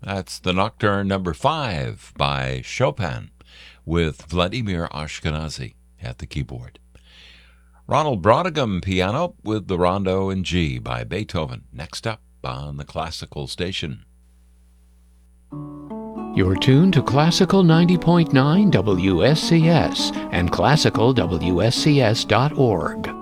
That's the Nocturne number 5 by Chopin with Vladimir Ashkenazy at the keyboard. Ronald Brautigam piano with the Rondo in G by Beethoven. Next up on the Classical Station. You're tuned to Classical 90.9 WSCS and classicalwscs.org.